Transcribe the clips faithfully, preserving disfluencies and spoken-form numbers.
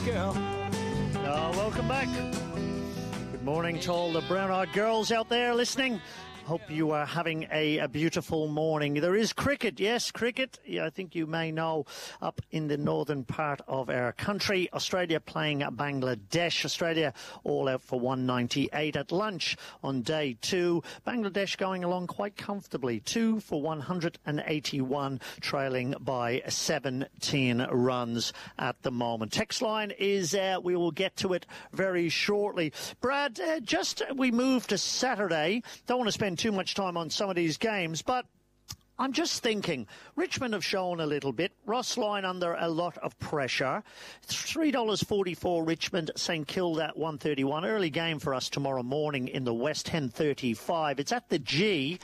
girl. Oh, welcome back. Good morning to all the brown-eyed girls out there listening. Hope you are having a, a beautiful morning. There is cricket, yes, cricket. Yeah, I think you may know, up in the northern part of our country. Australia playing Bangladesh. Australia all out for one ninety-eight at lunch on day two. Bangladesh going along quite comfortably, two for one hundred eighty-one, trailing by seventeen runs at the moment. Text line is, uh, we will get to it very shortly. Brad, uh, just uh, we move to Saturday. Don't want to spend too much time on some of these games, but I'm just thinking, Richmond have shown a little bit. Ross Lyon under a lot of pressure. three dollars forty-four Richmond, St Kilda one thirty-one. Early game for us tomorrow morning in the West, ten thirty-five. It's at the G.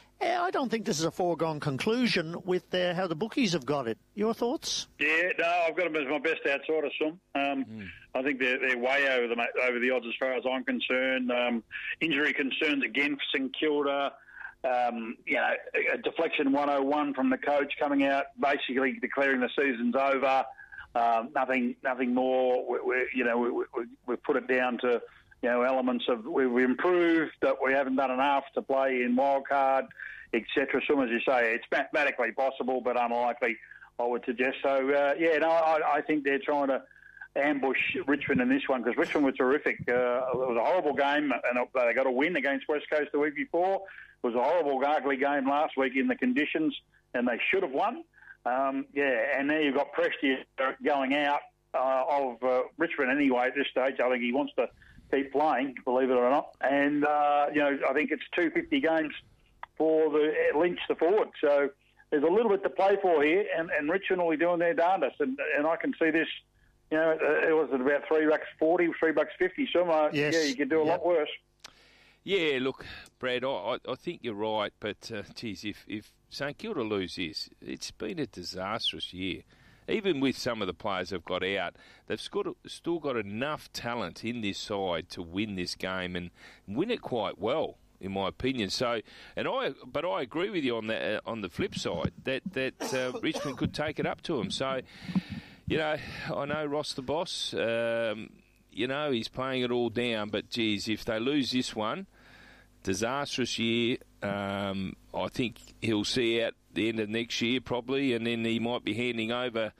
I don't think this is a foregone conclusion with uh, how the bookies have got it. Your thoughts? Yeah, no, I've got them as my best outsider, Sum. Um, mm. I think they're, they're way over the over the odds as far as I'm concerned. Um, injury concerns again for St Kilda. Um, you know, a deflection one oh one from the coach coming out, basically declaring the season's over. Um, nothing, nothing more. We, we, you know, we, we, we've put it down to you know elements of we've improved, that we haven't done enough to play in wildcard, et cetera. Some, as you say, it's mathematically possible, but unlikely, I would suggest. So, uh, yeah, no, I, I think they're trying to ambush Richmond in this one, because Richmond were terrific. Uh, it was a horrible game, and they got a win against West Coast the week before. It was a horrible, ugly game last week in the conditions, and they should have won. Um, yeah, and now you've got Presti going out uh, of uh, Richmond anyway at this stage. I think he wants to keep playing, believe it or not. And, uh, you know, I think it's two fifty games for the Lynch, the forward. So there's a little bit to play for here, and, and Richmond will be doing their darndest. And, and I can see this, you know, it was at about three bucks forty, three bucks fifty. So, uh, yes. yeah, you could do a yep. lot worse. Yeah, look, Brad, I, I think you're right, but, uh, geez, if, if St Kilda lose this, it's been a disastrous year. Even with some of the players they've got out, they've still got enough talent in this side to win this game and win it quite well, in my opinion. So, and I, but I agree with you on the uh, on the flip side that that uh, Richmond could take it up to them. So, you know, I know Ross the boss. Um, you know, he's playing it all down. But geez, if they lose this one, disastrous year. Um, I think he'll see out the end of next year probably, and then he might be handing over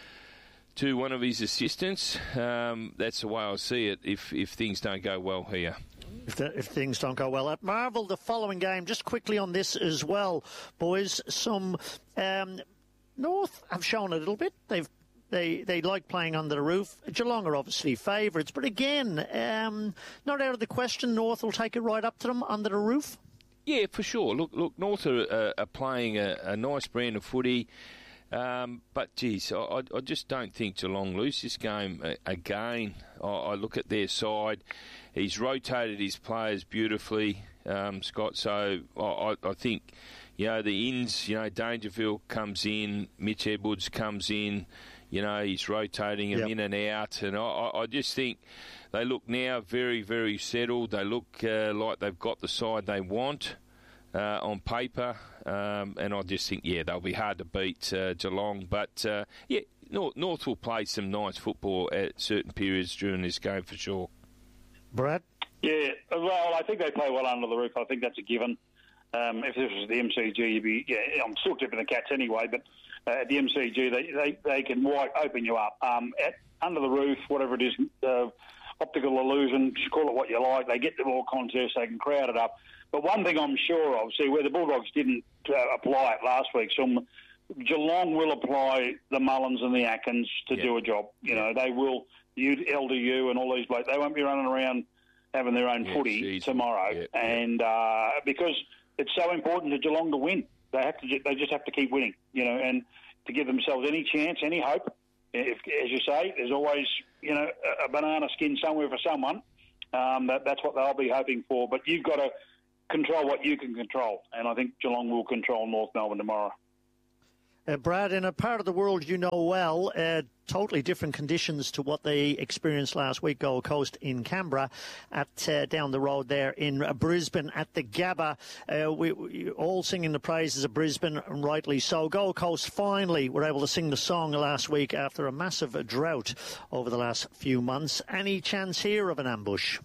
to one of his assistants. Um, that's the way I see it if if things don't go well here. If, the, if things don't go well. At Marvel, the following game, just quickly on this as well, boys, some um, North have shown a little bit. They've They they like playing under the roof. Geelong are obviously favourites, but again, um, not out of the question, North will take it right up to them under the roof. Yeah, for sure. Look, look, North are, uh, are playing a, a nice brand of footy, um, but geez, I, I just don't think Geelong lose this game uh, again. I, I look at their side; he's rotated his players beautifully, um, Scott. So I, I think, you know, the ins, you know, Dangerfield comes in, Mitch Edwards comes in. You know, he's rotating them yep. in and out, and I, I just think they look now very, very settled. They look uh, like they've got the side they want uh, on paper, um, and I just think, yeah, they'll be hard to beat uh, Geelong. But, uh, yeah, North, North will play some nice football at certain periods during this game for sure. Brad? Yeah, well, I think they play well under the roof. I think that's a given. Um, if this was the M C G, you'd be, yeah, I'm still tipping the Cats anyway, but uh, at the M C G, they, they, they can wide open you up. Um, at, under the roof, whatever it is, uh, optical illusion, just call it what you like, they get the ball contest, they can crowd it up. But one thing I'm sure of, see, where the Bulldogs didn't uh, apply it last week, some Geelong will apply the Mullins and the Atkins to yep. do a job. You know, they will, you, L D U and all these blokes, they won't be running around having their own yeah, footy geez. tomorrow. Yep. And uh, because it's so important to Geelong to win. They have to. They just have to keep winning, you know, and to give themselves any chance, any hope. If, as you say, there's always, you know, a banana skin somewhere for someone. Um, that, that's what they'll be hoping for. But you've got to control what you can control, and I think Geelong will control North Melbourne tomorrow. Uh, Brad, in a part of the world you know well, uh, totally different conditions to what they experienced last week, Gold Coast in Canberra, at uh, down the road there in uh, Brisbane at the Gabba. Uh, we, we all singing the praises of Brisbane, and rightly so. Gold Coast finally were able to sing the song last week after a massive uh, drought over the last few months. Any chance here of an ambush?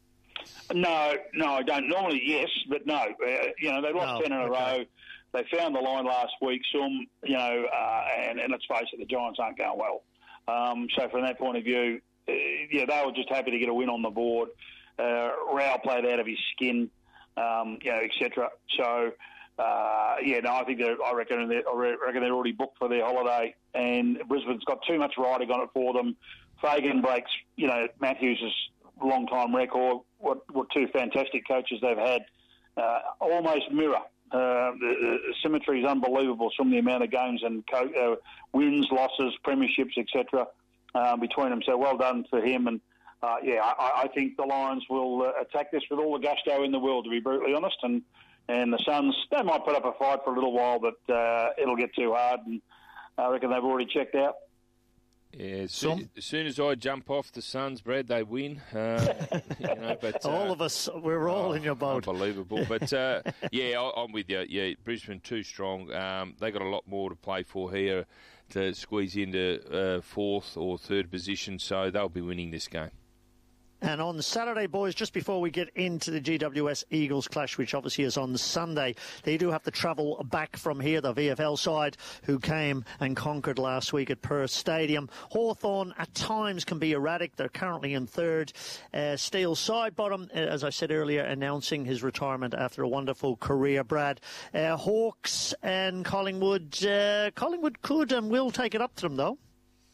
No, no, I don't. Normally, yes, but no. Uh, you know, they lost no, ten in a okay. row. They found the line last week, some, you know, uh, and, and let's face it, the Giants aren't going well. Um, so from that point of view, uh, yeah, they were just happy to get a win on the board. Uh, Rao played out of his skin, um, you know, et cetera. So, uh, yeah, no, I think they're, I reckon they're, I reckon they're already booked for their holiday, and Brisbane's got too much riding on it for them. Fagan breaks, you know, Matthews' long-time record. What, what two fantastic coaches they've had, uh, almost mirror. Uh, the, the symmetry is unbelievable from the amount of games and co- uh, wins, losses, premierships, et cetera. Uh, between them. So well done to him. And uh, yeah, I, I think the Lions will uh, attack this with all the gusto in the world, to be brutally honest. And and the Suns, they might put up a fight for a little while, but uh, it'll get too hard. And I reckon they've already checked out. Yeah, as soon, as soon as I jump off the Suns, Brad, they win. Uh, you know, but uh, all of us, we're all oh, in your boat. Unbelievable. But uh, yeah, I, I'm with you. Yeah, Brisbane too strong. Um, they got a lot more to play for here to squeeze into uh, fourth or third position, so they'll be winning this game. And on Saturday, boys, just before we get into the G W S Eagles clash, which obviously is on Sunday, they do have to travel back from here, the V F L side, who came and conquered last week at Perth Stadium. Hawthorn at times can be erratic. They're currently in third. Uh, Steele Sidebottom, as I said earlier, announcing his retirement after a wonderful career. Brad, uh, Hawks and Collingwood. Uh, Collingwood could and will take it up to them, though.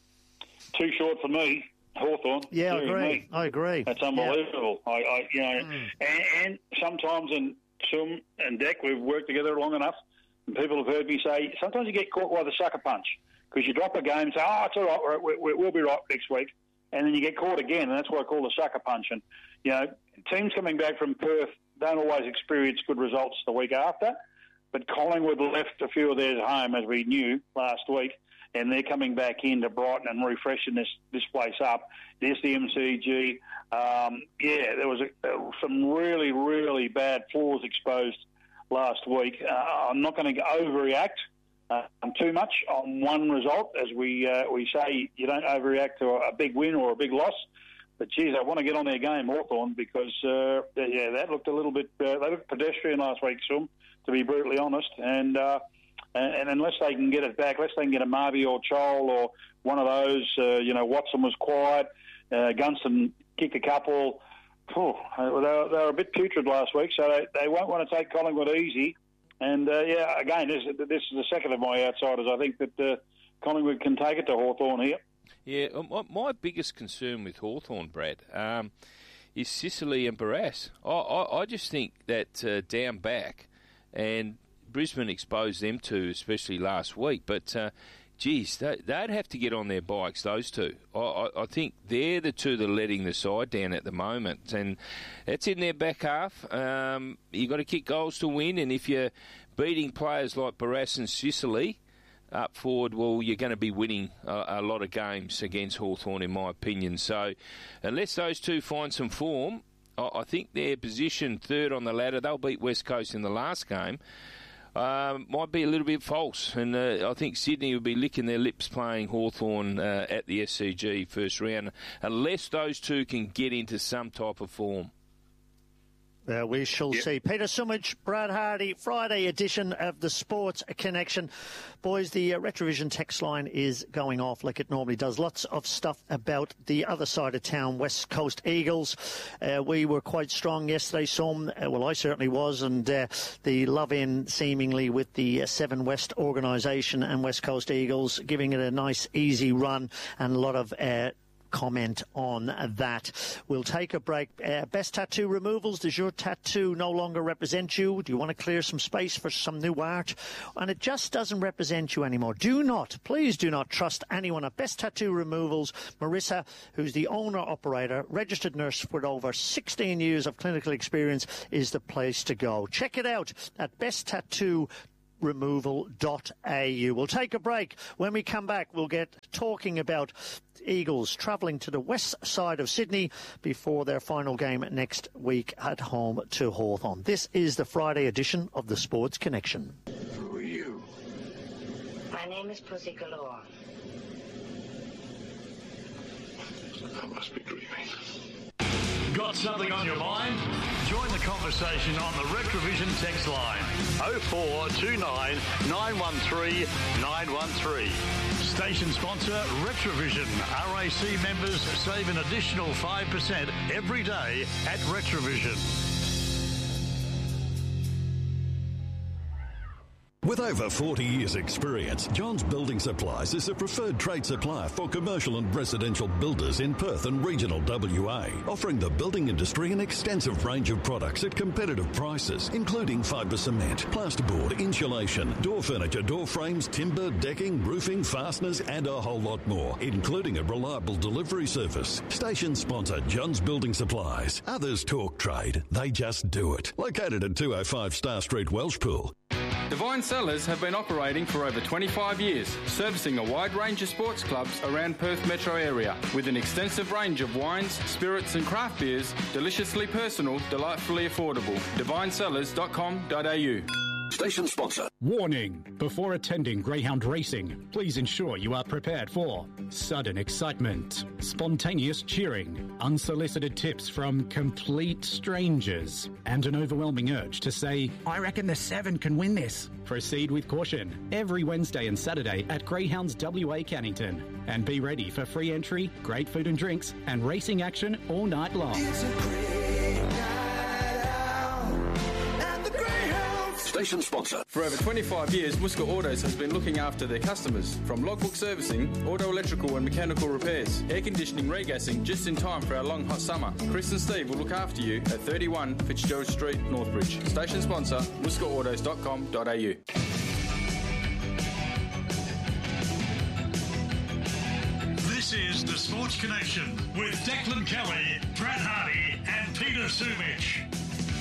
Too short for me. Hawthorn. Yeah, I agree. Me. I agree. That's unbelievable. Yeah. I, I, you know, mm. and, and sometimes in Sum and Deck, we've worked together long enough, and people have heard me say sometimes you get caught by the sucker punch because you drop a game and say, "Oh, it's all right, we, we, we'll be right next week," and then you get caught again, and that's what I call the sucker punch. And you know, teams coming back from Perth don't always experience good results the week after, but Collingwood left a few of theirs home, as we knew last week. And they're coming back in to brighten and refreshing this, this place up. There's the M C G. Um, yeah, there was a, uh, some really, really bad flaws exposed last week. Uh, I'm not going to overreact uh, too much on one result. As we uh, we say, you don't overreact to a big win or a big loss. But, geez, I want to get on their game, Hawthorn, because, uh, yeah, that looked a little bit uh, – they looked pedestrian last week, Sum, to be brutally honest. And – uh, And, and unless they can get it back, unless they can get a Marby or Chol or one of those, uh, you know, Watson was quiet, uh, Gunston kicked a couple. Phew, they, were, they were a bit putrid last week, so they, they won't want to take Collingwood easy. And, uh, yeah, again, this, this is the second of my outsiders. I think that uh, Collingwood can take it to Hawthorn here. Yeah, my, my biggest concern with Hawthorn, Brad, um, is Sicily and Barrass. I, I, I just think that uh, down back and Brisbane exposed them to, especially last week. But, uh, geez, they, they'd have to get on their bikes, those two. I, I, I think they're the two that are letting the side down at the moment. And that's in their back half. Um, you've got to kick goals to win. And if you're beating players like Barrass and Sicily up forward, well, you're going to be winning a, a lot of games against Hawthorn, in my opinion. So unless those two find some form, I, I think their position third on the ladder, they'll beat West Coast in the last game. Um, might be a little bit false, and uh, I think Sydney will be licking their lips playing Hawthorn uh, at the S C G first round, unless those two can get into some type of form. Uh, we shall yep. see. Peter Sumich, Brad Hardy, Friday edition of the Sports Connection. Boys, the uh, Retrovision text line is going off like it normally does. Lots of stuff about the other side of town, West Coast Eagles. Uh, we were quite strong yesterday, some. Uh, well, I certainly was. And uh, the love-in, seemingly, with the uh, Seven West organisation and West Coast Eagles, giving it a nice, easy run and a lot of Uh, comment on that. We'll take a break. Uh, best tattoo removals. Does your tattoo no longer represent you? Do you want to clear some space for some new art? And it just doesn't represent you anymore. Do not, please do not trust anyone at Best Tattoo Removals. Marissa, who's the owner-operator, registered nurse with over sixteen years of clinical experience, is the place to go. Check it out at Best Tattoo removal dot a u. We'll take a break. When we come back, we'll get talking about Eagles travelling to the west side of Sydney before their final game next week at home to Hawthorn. This is the Friday edition of the Sports Connection. Who are you? My name is Pussy Galore. I must be dreaming. Got something on your mind? Join the conversation on the Retrovision text line oh four two nine, nine one three, nine one three. Station sponsor Retrovision. R A C members save an additional five percent every day at Retrovision. With over forty years' experience, Johns Building Supplies is a preferred trade supplier for commercial and residential builders in Perth and regional W A, offering the building industry an extensive range of products at competitive prices, including fibre cement, plasterboard, insulation, door furniture, door frames, timber, decking, roofing, fasteners, and a whole lot more, including a reliable delivery service. Station sponsor Johns Building Supplies. Others talk trade, they just do it. Located at two oh five Star Street, Welshpool. Divine Cellars have been operating for over twenty-five years, servicing a wide range of sports clubs around Perth metro area, with an extensive range of wines, spirits and craft beers, deliciously personal, delightfully affordable. divine cellars dot com dot a u. Station sponsor. Warning. Before attending greyhound racing, please ensure you are prepared for sudden excitement, spontaneous cheering, unsolicited tips from complete strangers, and an overwhelming urge to say, I reckon the seven can win this. Proceed with caution every Wednesday and Saturday at Greyhounds W A Cannington. And be ready for free entry, great food and drinks, and racing action all night long. It's a great night out at the Greyhounds. Station sponsor. For over twenty-five years, Muska Autos has been looking after their customers. From logbook servicing, auto electrical and mechanical repairs, air conditioning, regassing, just in time for our long hot summer. Chris and Steve will look after you at thirty-one Fitzgerald Street, Northbridge. Station sponsor, muska autos dot com dot a u. This is the Sports Connection with Declan Kelly, Brad Hardy and Peter Sumich.